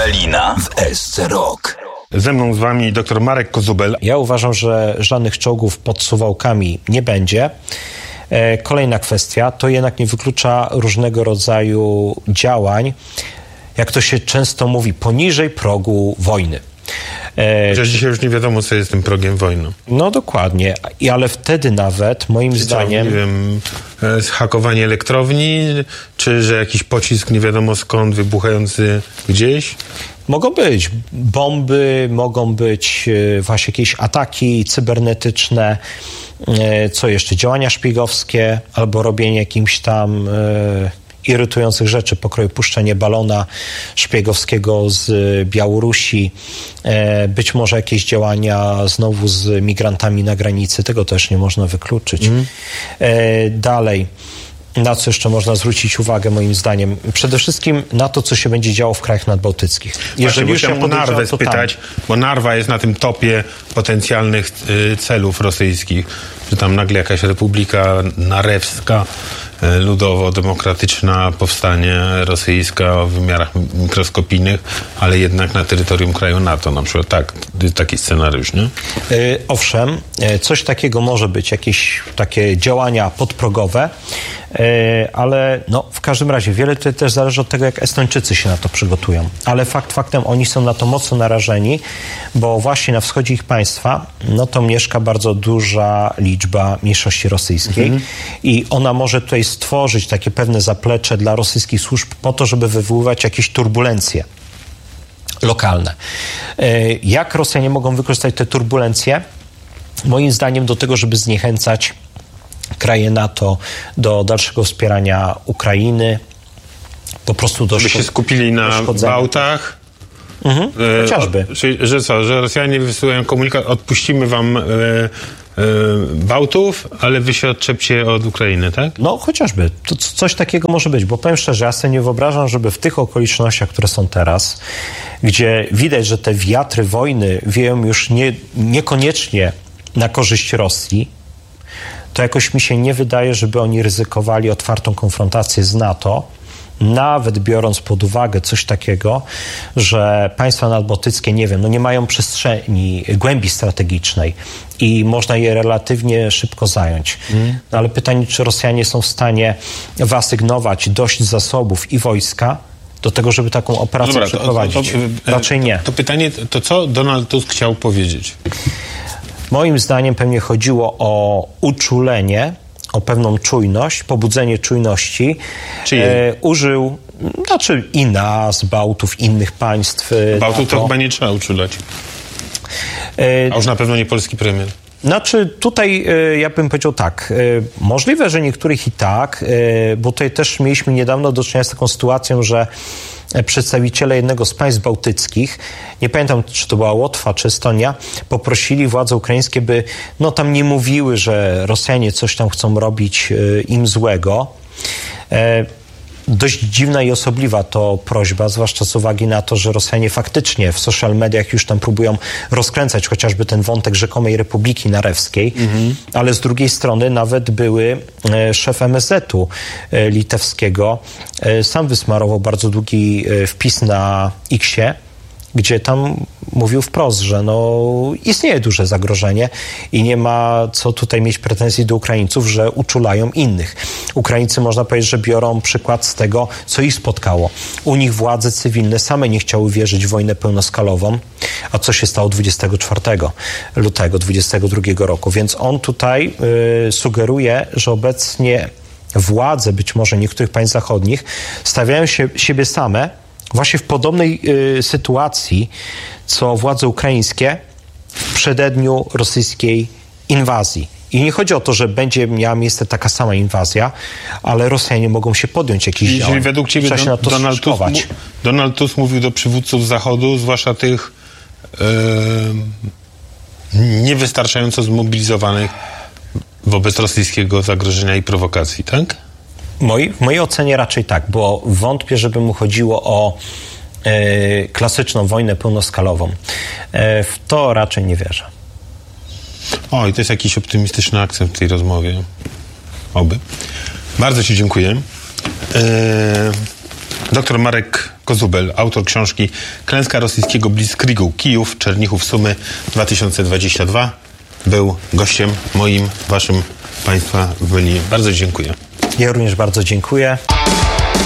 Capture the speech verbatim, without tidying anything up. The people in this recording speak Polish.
Kalina w S C Rock. Ze mną z wami dr Marek Kozubel. Ja uważam, że żadnych czołgów pod Suwałkami nie będzie. Kolejna kwestia, to jednak nie wyklucza różnego rodzaju działań, jak to się często mówi, poniżej progu wojny. Chociaż dzisiaj już nie wiadomo, co jest tym progiem wojny. No dokładnie, I, ale wtedy nawet, moim czy zdaniem... Co, nie wiem, zhakowanie elektrowni, czy że jakiś pocisk nie wiadomo skąd wybuchający gdzieś? Mogą być bomby, mogą być właśnie jakieś ataki cybernetyczne, co jeszcze, działania szpiegowskie albo robienie jakimś tam e, irytujących rzeczy, pokroju puszczenie balona szpiegowskiego z Białorusi, e, być może jakieś działania znowu z migrantami na granicy, tego też nie można wykluczyć. Mm. E, dalej, na co jeszcze można zwrócić uwagę moim zdaniem? Przede wszystkim na to, co się będzie działo w krajach nadbałtyckich. Jeżeli już się o Narwę spytać, bo Narwa jest na tym topie potencjalnych y, celów rosyjskich, że tam nagle jakaś republika narewska, y, ludowo-demokratyczna powstanie rosyjska o wymiarach mikroskopijnych, ale jednak na terytorium kraju NATO na przykład. Tak, taki scenariusz, nie? Y, owszem, coś takiego może być, jakieś takie działania podprogowe, ale no, w każdym razie wiele tutaj też zależy od tego, jak Estończycy się na to przygotują. Ale fakt faktem, oni są na to mocno narażeni, bo właśnie na wschodzie ich państwa, no to mieszka bardzo duża liczba mniejszości rosyjskiej mhm. i ona może tutaj stworzyć takie pewne zaplecze dla rosyjskich służb po to, żeby wywoływać jakieś turbulencje lokalne. Jak Rosjanie mogą wykorzystać te turbulencje? Moim zdaniem do tego, żeby zniechęcać kraje NATO do dalszego wspierania Ukrainy, po prostu do Żeby się skupili na Bałtach. Mhm, e, chociażby. O, czyli, że co, że Rosjanie wysyłają komunikat, odpuścimy wam e, e, Bałtów, ale wy się odczepcie od Ukrainy, tak? No chociażby. To coś takiego może być, bo powiem szczerze, ja sobie nie wyobrażam, żeby w tych okolicznościach, które są teraz, gdzie widać, że te wiatry wojny wieją już nie, niekoniecznie na korzyść Rosji, to jakoś mi się nie wydaje, żeby oni ryzykowali otwartą konfrontację z NATO, nawet biorąc pod uwagę coś takiego, że państwa nadbałtyckie, nie wiem, no nie mają przestrzeni, głębi strategicznej i można je relatywnie szybko zająć. Mm. No ale pytanie, czy Rosjanie są w stanie wyasygnować dość zasobów i wojska do tego, żeby taką operację no dobra, przeprowadzić? To, to, to, Raczej nie. To, to pytanie, to co Donald Tusk chciał powiedzieć? Moim zdaniem pewnie chodziło o uczulenie, o pewną czujność, pobudzenie czujności. E, użył, znaczy i nas, Bałtów, innych państw. Bałtów to chyba nie trzeba uczulać. E, A już na pewno nie polski premier. Znaczy tutaj e, ja bym powiedział tak, e, możliwe, że niektórych i tak, e, bo tutaj też mieliśmy niedawno do czynienia z taką sytuacją, że przedstawiciele jednego z państw bałtyckich, nie pamiętam, czy to była Łotwa, czy Estonia, poprosili władze ukraińskie, by no tam nie mówiły, że Rosjanie coś tam chcą robić y, im złego. E, dość dziwna i osobliwa to prośba, zwłaszcza z uwagi na to, że Rosjanie faktycznie w social mediach już tam próbują rozkręcać chociażby ten wątek rzekomej Republiki Narewskiej, mhm. ale z drugiej strony nawet były e, szef M S Z-u e, litewskiego, e, sam wysmarował bardzo długi e, wpis na X-ie, gdzie tam mówił wprost, że no, istnieje duże zagrożenie i nie ma co tutaj mieć pretensji do Ukraińców, że uczulają innych. Ukraińcy, można powiedzieć, że biorą przykład z tego, co ich spotkało. U nich władze cywilne same nie chciały wierzyć w wojnę pełnoskalową, a co się stało dwudziestego czwartego lutego dwudziestego drugiego roku. Więc on tutaj y, sugeruje, że obecnie władze, być może niektórych państw zachodnich, stawiają się siebie same właśnie w podobnej y, sytuacji, co władze ukraińskie w przededniu rosyjskiej inwazji. I nie chodzi o to, że będzie miała miejsce taka sama inwazja, ale Rosjanie mogą się podjąć jakichś działań. Czyli według ciebie Don, na to Donald, Tusk, Donald Tusk mówił do przywódców Zachodu, zwłaszcza tych yy, niewystarczająco zmobilizowanych wobec rosyjskiego zagrożenia i prowokacji, tak? Moi, w mojej ocenie raczej tak, bo wątpię, żeby mu chodziło o e, klasyczną wojnę pełnoskalową. E, w to raczej nie wierzę. O, i to jest jakiś optymistyczny akcent w tej rozmowie. Oby. Bardzo ci dziękuję. E, Doktor Marek Kozubel, autor książki Klęska rosyjskiego Blitzkriegu Kijów, Czernichów, Sumy dwa tysiące dwadzieścia dwa, był gościem moim, waszym, państwa w Berlinie. Bardzo dziękuję. Ja również bardzo dziękuję.